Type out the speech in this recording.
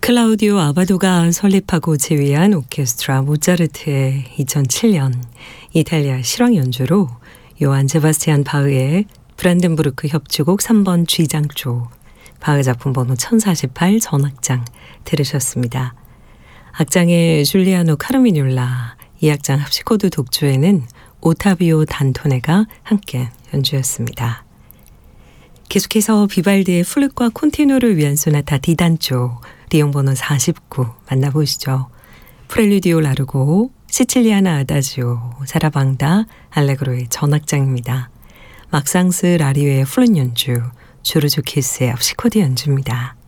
클라우디오 아바도가 설립하고 지휘한 오케스트라 모차르트의 2007년 이탈리아 실황 연주로 요한 세바스티안 바흐의 브란덴부르크 협주곡 3번 G장조, 바흐 작품 번호 1048 전악장 들으셨습니다. 악장의 줄리아노 카르미뇰라, 이 악장 합시코드 독주에는 오타비오 단토네가 함께 연주했습니다. 계속해서 비발디의 플룻과 콘티누를 위한 소나타 D단조, 리용 번호 49 만나보시죠. 프렐류디오 라르고, 시칠리아나 아다지오, 사라방다, 알레그로의 전악장입니다. 막상스 라리오의 플룻 연주, 주르주키스의 합시코드 연주입니다.